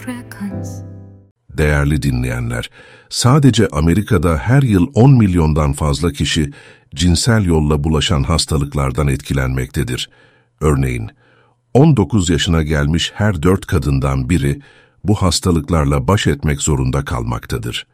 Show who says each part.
Speaker 1: Değerli dinleyenler, sadece Amerika'da her yıl 10 milyondan fazla kişi cinsel yolla bulaşan hastalıklardan etkilenmektedir. Örneğin, 19 yaşına gelmiş her 4 kadından biri bu hastalıklarla baş etmek zorunda kalmaktadır.